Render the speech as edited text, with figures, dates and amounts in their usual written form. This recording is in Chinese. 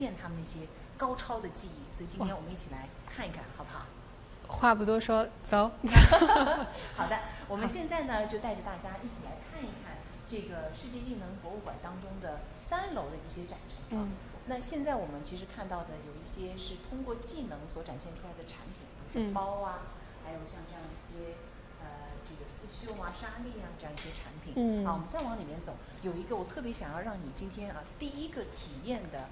现他们那些高超的技艺。所以今天我们一起来看一看，好不好？ 话不多说，走。 好的，我们现在呢就带着大家一起来看一看这个世界技能博物馆当中的3楼的一些展陈。那现在我们其实看到的有一些是通过技能所展现出来的产品，比如说包啊，还有像这样一些这个刺绣啊、纱丽啊这样一些产品。好，我们再往里面走，有一个我特别想要让你今天第一个体验的